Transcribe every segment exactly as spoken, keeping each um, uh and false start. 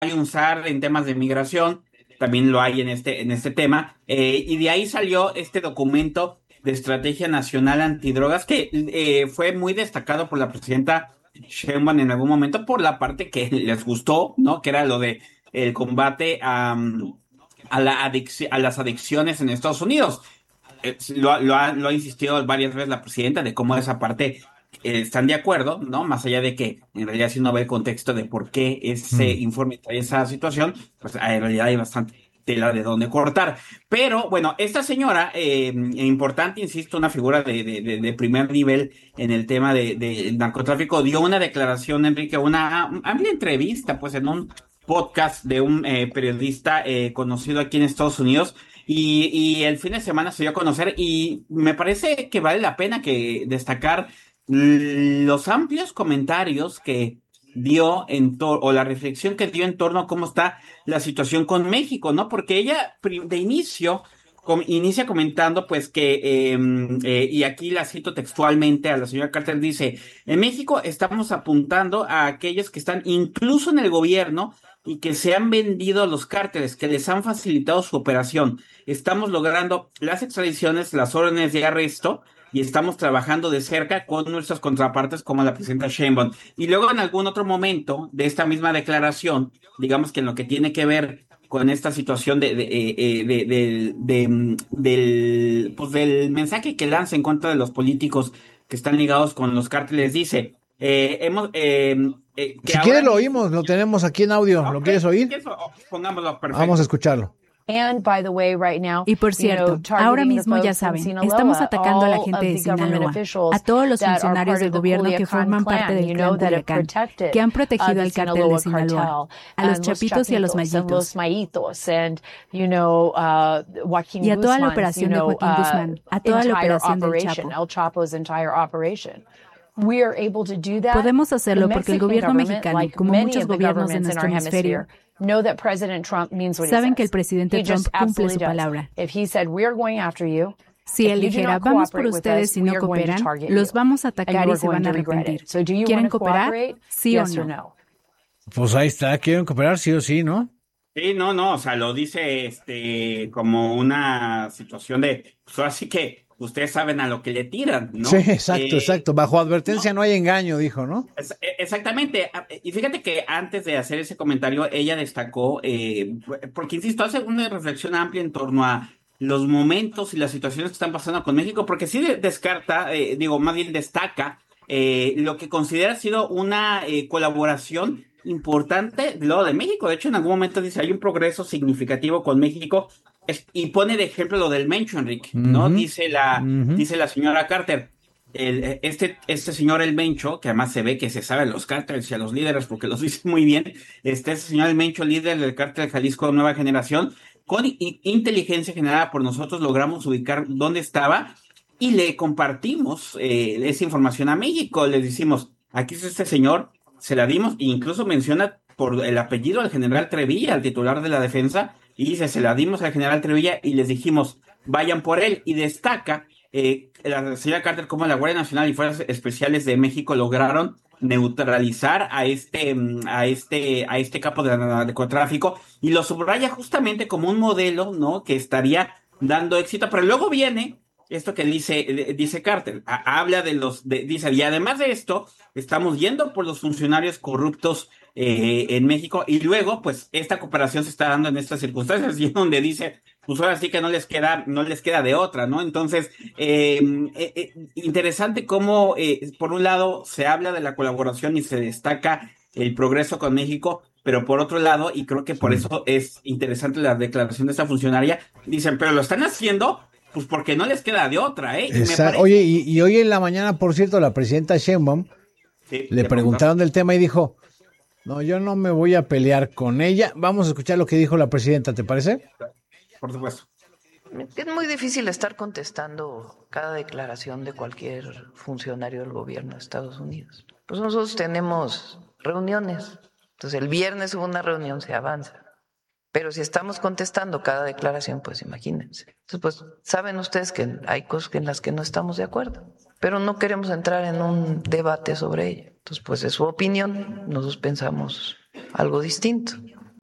hay un S A R en temas de migración, también lo hay en este, en este tema, eh, y de ahí salió este documento de Estrategia Nacional Antidrogas que eh, fue muy destacado por la presidenta Sheinbaum en algún momento por la parte que les gustó, ¿no? Que era lo de el combate a, a, la adicci- a las adicciones en Estados Unidos. Eh, lo, lo ha, lo ha insistido varias veces la presidenta de cómo esa parte eh, están de acuerdo, ¿no? Más allá de que en realidad si uno ve el contexto de por qué ese Mm. informe trae esa situación, pues en realidad hay bastante tela de dónde cortar. Pero bueno, esta señora, eh, importante, insisto, una figura de, de, de, de primer nivel en el tema de, de narcotráfico, dio una declaración, Enrique, una amplia entrevista, pues en un podcast de un eh, periodista eh, conocido aquí en Estados Unidos y, y el fin de semana se dio a conocer y me parece que vale la pena que destacar l- los amplios comentarios que dio en to- o la reflexión que dio en torno a cómo está la situación con México, ¿no? Porque ella pri- de inicio com- inicia comentando pues que, eh, eh, y aquí la cito textualmente a la señora Carter, dice, en México estamos apuntando a aquellos que están incluso en el gobierno y que se han vendido a los cárteles, que les han facilitado su operación. Estamos logrando las extradiciones, las órdenes de arresto y estamos trabajando de cerca con nuestras contrapartes como la presidenta Sheinbaum. Y luego en algún otro momento de esta misma declaración, digamos que en lo que tiene que ver con esta situación de, de, eh, eh, de, de, de, mm, del, pues del mensaje que lanza en contra de los políticos que están ligados con los cárteles, dice, eh, hemos, eh, eh, que Si quieres ahora lo mismo, oímos, lo tenemos aquí en audio. ¿Lo ok, quieres si oír? quieres, oh, pongámoslo Vamos a perfecto. escucharlo. And by the way, right now, Y por you know, cierto, ahora targeting the mismo ya folks in saben, estamos Sinaloa, atacando a la all gente of de the government Sinaloa, a officials todos los that are funcionarios part del of the gobierno que Culiacan forman parte clan, del you clan know, that have Culiacán, protected que han uh, protegido the al cártel de Sinaloa Sinaloa, cartel, a los and los chapitos y a los chapitos, and los mallitos, maitos, and, you know, uh, Joaquin y a toda la Guzman's, you operación de know, Joaquín uh, Guzmán, a toda la entire operación del operation, Chapo. El Chapo's entire operation. We are able to do that. Podemos The hacerlo porque el Mexican gobierno government, mexicano, like como many muchos of the gobiernos de governments in nuestro our hemisferio, hemisphere, know that President Trump means what he saben que el says. presidente He Trump just cumple absolutely su does. palabra. If he said, we're going after you, Si if él you do dijera, not vamos por cooperate with ustedes us, si we no are going to cooperan, target los you, vamos a and atacar you y are se going van a to regret arrepentir. it. So do you want ¿Quieren to cooperar? cooperate? ¿Sí o Yes or no? no? Pues ahí está. ¿Quieren cooperar? Sí o sí, ¿no? Sí, no, no, o sea, lo dice este como una situación de, pues así que ustedes saben a lo que le tiran, Sí, ¿no? exacto, Eh, exacto. Bajo advertencia no, no hay engaño, dijo, ¿no? es- e- exactamente. Ah, y fíjate que antes de hacer ese comentario, ella destacó, eh, porque insisto, hace una reflexión amplia en torno a los momentos y las situaciones que están pasando con México, porque sí de- descarta, eh, digo, más bien destaca eh, lo que considera ha sido una eh, colaboración importante del lado de México. De hecho, en algún momento dice, hay un progreso significativo con México es- y pone de ejemplo lo del Mencho, Enrique, ¿no? Ujú, Dice la, ujú. dice la señora Carter. El, este, este señor El Mencho, que además se ve que se sabe a los cárteles y a los líderes porque los dice muy bien, este, este señor El Mencho, líder del cártel Jalisco Nueva Generación, con i- inteligencia generada por nosotros logramos ubicar dónde estaba y le compartimos eh, esa información a México. Les decimos, aquí es este señor, se la dimos e incluso menciona por el apellido al general Trevilla, al titular de la defensa, y dice, se la dimos al general Trevilla y les dijimos, vayan por él, y destaca eh, la señora Carter como la Guardia Nacional y Fuerzas Especiales de México lograron neutralizar a este, mm, a este, a este capo de narcotráfico y lo subraya justamente como un modelo, ¿no? Que estaría dando éxito, pero luego viene esto que dice, eh, dice Carter, a- habla de los, de- dice, y además de esto, estamos yendo por los funcionarios corruptos eh, en México y luego, pues, esta cooperación se está dando en estas circunstancias y es donde dice, pues ahora sí que no les queda, no les queda de otra, ¿no? Entonces, eh, eh, eh, interesante cómo, eh, por un lado, se habla de la colaboración y se destaca el progreso con México, pero por otro lado, y creo que por Sí. eso es interesante la declaración de esta funcionaria, dicen, pero lo están haciendo, pues porque no les queda de otra, ¿eh? Y me Esa- parece, Oye, y, y hoy en la mañana, por cierto, la presidenta Sheinbaum sí, le le preguntaron, preguntaron del tema y dijo, no, yo no me voy a pelear con ella. Vamos a escuchar lo que dijo la presidenta, ¿te parece? por supuesto. Es muy difícil estar contestando cada declaración de cualquier funcionario del gobierno de Estados Unidos. Pues nosotros tenemos reuniones. Entonces el viernes hubo una reunión, se avanza. Pero si estamos contestando cada declaración, pues imagínense. Entonces, pues saben ustedes que hay cosas en las que no estamos de acuerdo, pero no queremos entrar en un debate sobre ello. Entonces, pues es su opinión, nosotros pensamos algo distinto.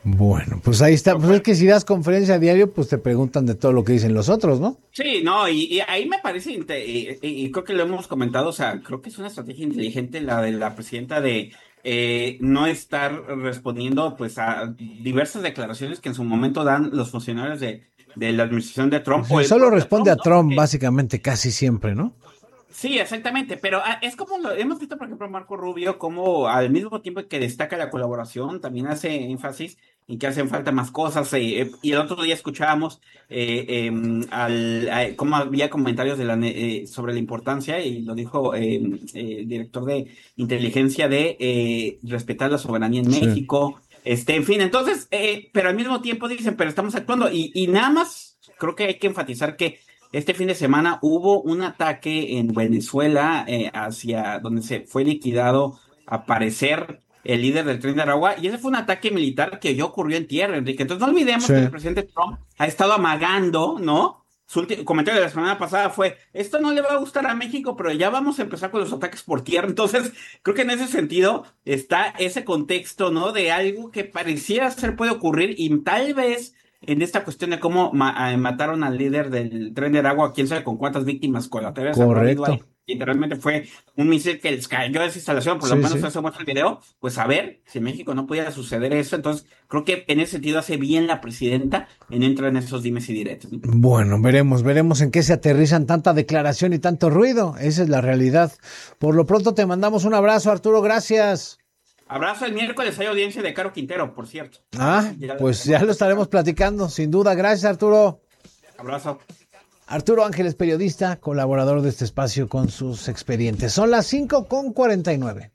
Bueno, pues ahí está. Pues es que si das conferencia a diario, pues te preguntan de todo lo que dicen los otros, ¿no? Sí, no, y, y ahí me parece, inte- y, y- y creo que lo hemos comentado, o sea, creo que es una estrategia inteligente la de la presidenta de eh, no estar respondiendo pues a diversas declaraciones que en su momento dan los funcionarios de, de la administración de Trump o Sí, el solo propio responde a ¿no? Trump, Porque- básicamente, casi siempre, ¿no? Sí, exactamente, pero ah, es como lo hemos visto, por ejemplo, Marco Rubio, como al mismo tiempo que destaca la colaboración, también hace énfasis en que hacen falta más cosas. Eh, eh, y el otro día escuchábamos eh, eh, al, a- cómo había comentarios de la, ne- eh, sobre la importancia, y lo dijo eh, eh, el director de inteligencia, de eh, respetar la soberanía en Sí. México. Este, en fin, entonces, eh, pero al mismo tiempo dicen, pero estamos actuando, y, y nada más creo que hay que enfatizar que este fin de semana hubo un ataque en Venezuela eh, hacia donde se fue liquidado, a parecer, el líder del Tren de Aragua, y ese fue un ataque militar que ya ocurrió en tierra, Enrique. Entonces no olvidemos Sí. que el presidente Trump ha estado amagando, ¿no? Su último comentario de la semana pasada fue, esto no le va a gustar a México, pero ya vamos a empezar con los ataques por tierra. Entonces, creo que en ese sentido está ese contexto, ¿no? De algo que pareciera ser puede ocurrir, y tal vez en esta cuestión de cómo ma- eh, mataron al líder del Tren de Aragua, quién sabe con cuántas víctimas colaterales habrá habido Correcto. ahí. Literalmente fue un misil que les cayó de esa instalación, por lo Sí, menos sí. eso muestra el video. Pues a ver, si en México no pudiera suceder eso, entonces creo que en ese sentido hace bien la presidenta en entrar en esos dimes y diretes, ¿no? Bueno, veremos, veremos en qué se aterrizan tanta declaración y tanto ruido. Esa es la realidad. Por lo pronto te mandamos un abrazo, Arturo, gracias. Abrazo, el miércoles hay audiencia de Caro Quintero, por cierto. Ah, pues ya lo estaremos platicando, sin duda. Gracias, Arturo. Abrazo. Arturo Ángeles, periodista, colaborador de este espacio con sus expedientes. Son las cinco con cuarenta y nueve.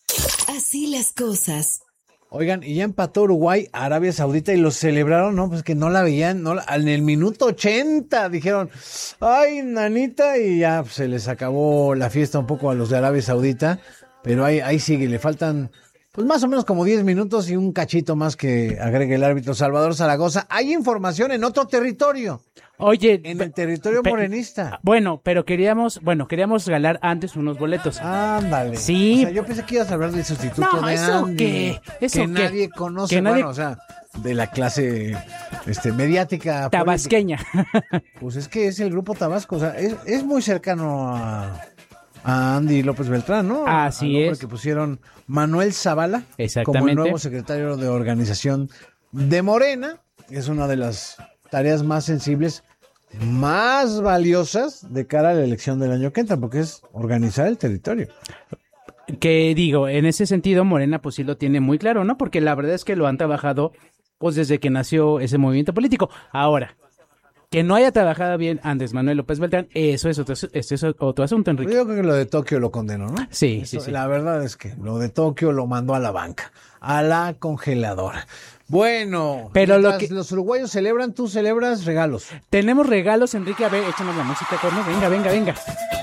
Así las cosas. Oigan, y ya empató Uruguay, Arabia Saudita, y lo celebraron, ¿no? Pues que no la veían, no la- en el minuto ochenta dijeron, ay, nanita, y ya pues, se les acabó la fiesta un poco a los de Arabia Saudita, pero ahí, ahí sigue, le faltan pues más o menos como diez minutos y un cachito más que agregue el árbitro Salvador Zaragoza. Hay información en otro territorio, Oye, en pe- el territorio pe- morenista. Bueno, pero queríamos, bueno, queríamos regalar antes unos boletos. Ándale. Sí. O sea, yo pensé que ibas a hablar del sustituto No, de ¿eso Andy, qué? ¿Eso que qué? nadie conoce, Que nadie- bueno, o sea, de la clase este mediática política. Tabasqueña. Pues es que es el grupo Tabasco, o sea, es, es muy cercano a, a Andy López Beltrán, ¿no? Así Al hombre es. que pusieron Manuel Zavala como el Exactamente. nuevo secretario de organización de Morena. Es una de las tareas más sensibles, más valiosas de cara a la elección del año que entra, porque es organizar el territorio. Que digo, en ese sentido, Morena pues sí lo tiene muy claro, ¿no? Porque la verdad es que lo han trabajado pues desde que nació ese movimiento político. Ahora, que no haya trabajado bien Andrés Manuel López Beltrán, eso es otro, eso es otro asunto, Enrique. Yo creo que lo de Tokio lo condenó, ¿no? Sí, Eso, sí, sí. La verdad es que lo de Tokio lo mandó a la banca, a la congeladora. Bueno, Pero lo mientras que- los uruguayos celebran, tú celebras regalos. Tenemos regalos, Enrique. A ver, échanos la música, corno. Venga, venga, venga.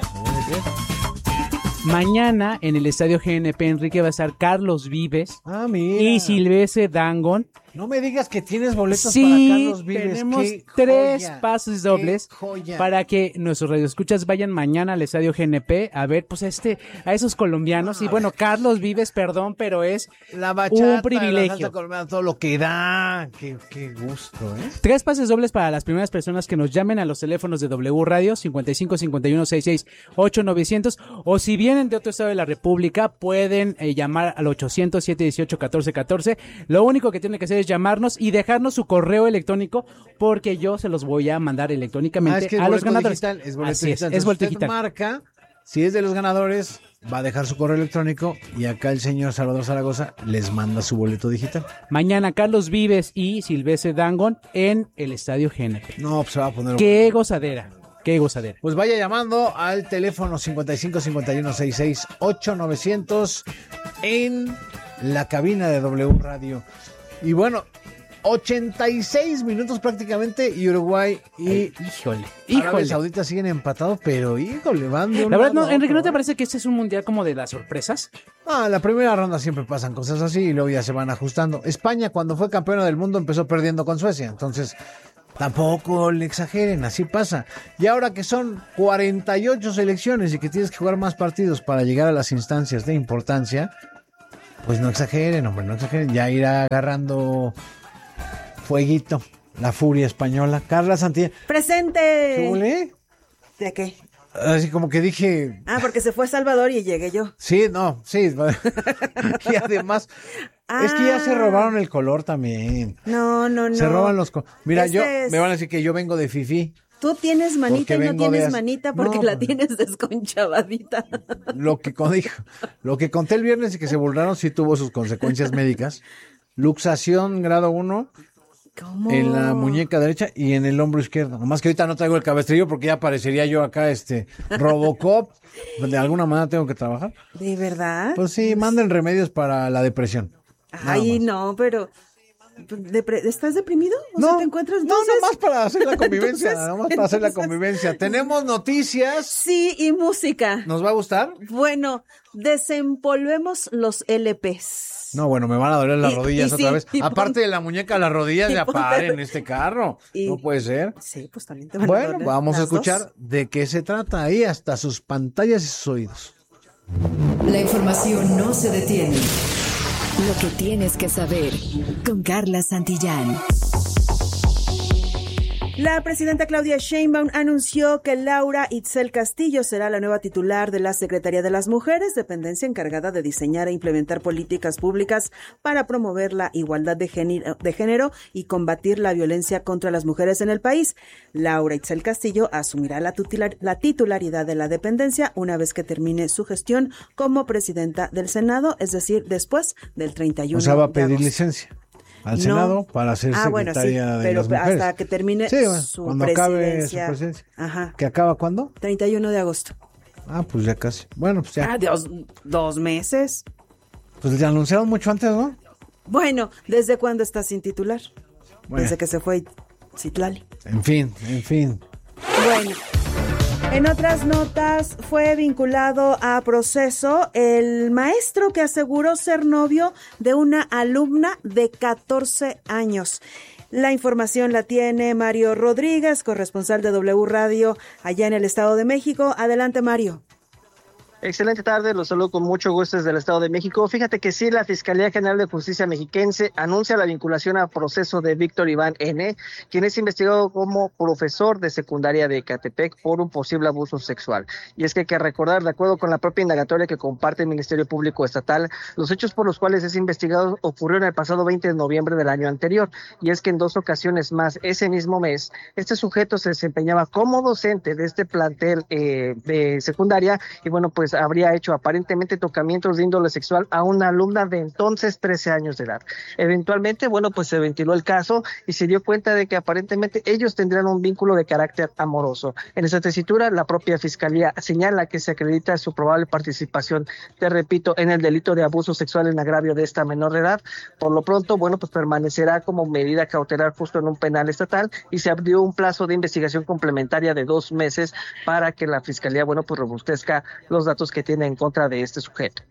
Mañana en el Estadio G N P, Enrique, va a estar Carlos Vives Ah, mira. y Silvestre Dangon. No me digas que tienes boletos Sí, para Carlos Vives. tenemos ¡Qué tres joya! pases ¡Qué dobles joya! para que nuestros radioescuchas vayan mañana al Estadio G N P a ver, pues, a este, a esos colombianos. Y bueno, Carlos Vives, perdón, pero es La bachata, un la privilegio. salsa colombiana, todo lo que da. Qué, qué gusto, ¿eh? Tres pases dobles para las primeras personas que nos llamen a los teléfonos de W Radio cincuenta y cinco cincuenta y uno sesenta y seis ocho novecientos, o si vienen de otro estado de la República pueden eh, llamar al ochocientos siete dieciocho catorce catorce. Lo único que tienen que hacer es llamarnos y dejarnos su correo electrónico, porque yo se los voy a mandar electrónicamente Ah, es que es a los boleto ganadores. digital, es boleto Así digital. es, es boleto Entonces, usted digital. marca, si es de los ganadores, va a dejar su correo electrónico y acá el señor Salvador Zaragoza les manda su boleto digital. Mañana Carlos Vives y Silvestre Dangon en el Estadio G N P. No, pues se va a poner... Qué gozadera, qué gozadera. Pues vaya llamando al teléfono cincuenta y cinco cincuenta y uno sesenta y seis ocho novecientos en la cabina de W Radio. Y bueno, ochenta y seis minutos prácticamente y Uruguay y Ay, híjole, Arabia híjole. Saudita siguen empatados, pero híjole, van de un La verdad, lado no, a Enrique, ¿no otro, te ¿eh? parece que este es un mundial como de las sorpresas? Ah, en la primera ronda siempre pasan cosas así y luego ya se van ajustando. España, cuando fue campeona del mundo, empezó perdiendo con Suecia, entonces tampoco le exageren, así pasa. Y ahora que son cuarenta y ocho selecciones y que tienes que jugar más partidos para llegar a las instancias de importancia, pues no exageren, hombre, no exageren. Ya irá agarrando Fueguito, la furia española. Carla Santillán. ¡Presente! ¿Qué huele? ¿De qué? Así como que dije... Ah, porque se fue Salvador y llegué yo. Sí, no, sí. Y además, ah, es que ya se robaron el color también. No, no, no. Se roban los... Co- Mira, este yo, es... me van a decir que yo vengo de fifí. Tú tienes manita y no tienes de... manita porque no, la tienes desconchavadita. Lo que, dijo, lo que conté el viernes y que se burlaron sí tuvo sus consecuencias médicas. Luxación grado uno ¿Cómo? En la muñeca derecha y en el hombro izquierdo. Nomás que ahorita no traigo el cabestrillo porque ya parecería yo acá este Robocop. De alguna manera tengo que trabajar. ¿De verdad? Pues sí, manden remedios para la depresión. Ay, no, pero... Depre- ¿Estás deprimido? ¿O no, sea, te encuentras? No, Entonces... nomás para hacer la convivencia, entonces, nomás para hacer la entonces... convivencia. Tenemos noticias. Sí, y música. ¿Nos va a gustar? Bueno, desempolvemos los L Pes. No, bueno, me van a doler las Y- rodillas y otra sí, vez. y Aparte pon- de la muñeca, las rodillas y ya ponte- paren en este carro. y- No puede ser. Sí, pues también te van a Bueno, doler vamos a las escuchar dos. de qué se trata ahí hasta sus pantallas y sus oídos. La información no se detiene. Lo que tienes que saber con Carla Santillán. La presidenta Claudia Sheinbaum anunció que Laura Itzel Castillo será la nueva titular de la Secretaría de las Mujeres, dependencia encargada de diseñar e implementar políticas públicas para promover la igualdad de género, de género y combatir la violencia contra las mujeres en el país. Laura Itzel Castillo asumirá la, tutelar, la titularidad de la dependencia una vez que termine su gestión como presidenta del Senado, es decir, después del treinta y uno O sea, va a de pedir agosto. licencia al No. Senado para ser Ah, bueno, secretaria sí, de pero las mujeres. hasta que termine Sí, bueno, su cuando acabe su presidencia. presidencia. Ajá. ¿Que acaba cuándo? treinta y uno de agosto. Ah, pues ya casi. Bueno, pues ya. Ah, Dios, dos meses. Pues le anunciaron mucho antes, ¿no? Bueno, ¿desde cuándo está sin titular? Bueno. Desde que se fue Citlali. En fin, en fin. Bueno, en otras notas fue vinculado a proceso el maestro que aseguró ser novio de una alumna de catorce años. La información la tiene Mario Rodríguez, corresponsal de W Radio allá en el Estado de México. Adelante, Mario. Excelente tarde, los saludo con mucho gusto desde el Estado de México. Fíjate que sí, la Fiscalía General de Justicia Mexiquense anuncia la vinculación a proceso de Víctor Iván N., quien es investigado como profesor de secundaria de Ecatepec por un posible abuso sexual. Y es que hay que recordar, de acuerdo con la propia indagatoria que comparte el Ministerio Público Estatal, los hechos por los cuales es investigado ocurrieron el pasado veinte de noviembre del año anterior. Y es que en dos ocasiones más, ese mismo mes, este sujeto se desempeñaba como docente de este plantel eh, de secundaria y bueno, pues habría hecho aparentemente tocamientos de índole sexual a una alumna de entonces trece años de edad. Eventualmente, bueno, pues se ventiló el caso y se dio cuenta de que aparentemente ellos tendrían un vínculo de carácter amoroso. En esta tesitura, la propia Fiscalía señala que se acredita su probable participación, te repito, en el delito de abuso sexual en agravio de esta menor de edad. Por lo pronto, bueno, pues permanecerá como medida cautelar justo en un penal estatal y se abrió un plazo de investigación complementaria de dos meses para que la Fiscalía, bueno, pues robustezca los datos que tiene en contra de este sujeto.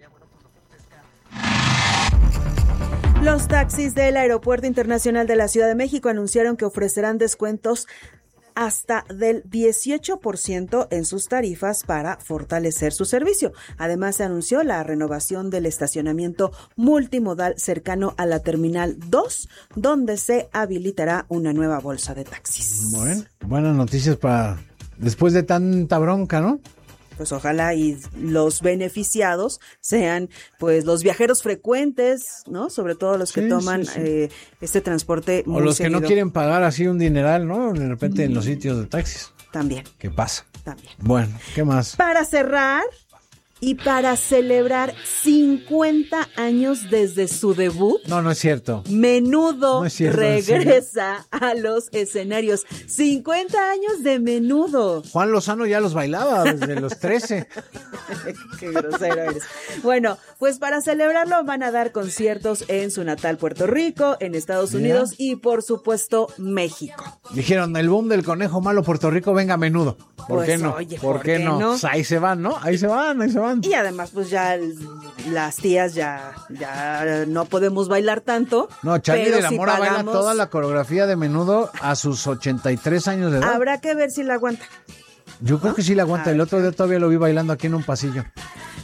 Los taxis del Aeropuerto Internacional de la Ciudad de México anunciaron que ofrecerán descuentos hasta del dieciocho por ciento en sus tarifas para fortalecer su servicio. Además, se anunció la renovación del estacionamiento multimodal cercano a la Terminal dos, donde se habilitará una nueva bolsa de taxis. Bueno, buenas noticias para después de tanta bronca, ¿no? Pues ojalá y los beneficiados sean pues los viajeros frecuentes, ¿no? Sobre todo los que Sí, toman sí, sí. Eh, este transporte muy O los que seguido. no quieren pagar así un dineral, ¿no? De repente en los sitios de taxis. También, ¿Qué pasa? también. Bueno, ¿qué más? Para cerrar y para celebrar cincuenta años desde su debut, No, no es cierto. Menudo No es cierto, ¿en serio? regresa a los escenarios. cincuenta años de Menudo. Juan Lozano ya los bailaba desde los trece. Qué grosero eres. Bueno, pues para celebrarlo van a dar conciertos en su natal Puerto Rico, en Estados Mira. Unidos y por supuesto México. Dijeron, el boom del conejo malo Puerto Rico, venga a menudo. ¿Por Pues, qué no? oye, ¿Por, ¿por qué, qué no? no? Pues ahí se van, ¿no? Ahí se van, ahí se van. Y además pues ya el- las tías ya, ya no podemos bailar tanto. No, Charlie pero de la si Mora baila pagamos, toda la coreografía de menudo a sus ochenta y tres años de edad. Habrá que ver si la aguanta. Yo creo que sí la aguanta. A El ver. otro día todavía lo vi bailando aquí en un pasillo.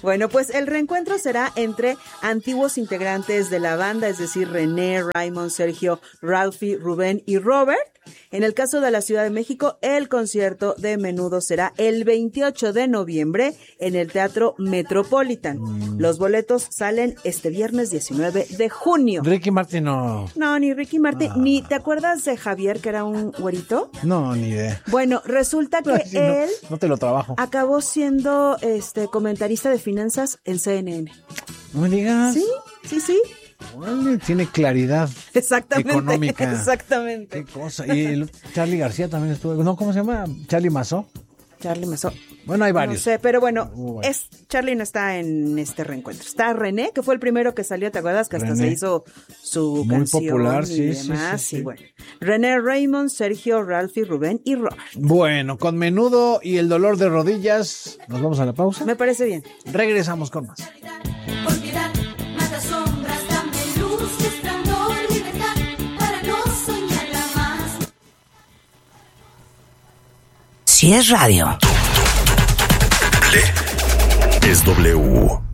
Bueno, pues el reencuentro será entre antiguos integrantes de la banda, es decir, René, Raymond, Sergio, Ralphie, Rubén y Robert. En el caso de la Ciudad de México, el concierto de Menudo será el veintiocho de noviembre en el Teatro Metropolitan. Mm. Los boletos salen este viernes diecinueve de junio. Ricky Martin no. No, ni Ricky Martin, Ah. ni ¿te acuerdas de Javier, que era un güerito? No, ni idea. Bueno, resulta que Ay, sí, no, él no te lo trabajo. acabó siendo este comentarista de finanzas en C N N. No me digas. Sí, sí, sí. Órale, tiene claridad Exactamente. económica. Exactamente. Qué cosa. Y el Charlie García también estuvo. No, ¿cómo se llama? Charlie Mazó. Charlie Mazó. Bueno, hay varios. No sé, pero bueno, Uh, bueno. es Charlie no está en este reencuentro. Está René, que fue el primero que salió, ¿te acuerdas? Que hasta René. se hizo su Muy canción popular, y sí, sí, demás. sí, sí. Y bueno, René, Raymond, Sergio, Ralphie, Rubén y Robert. Bueno, con Menudo y el dolor de rodillas, nos vamos a la pausa. Me parece bien. Regresamos con más. Olvidar, mata sombras, dame luz, resplandor, libertad, para no soñarla más. Si es radio. Es W.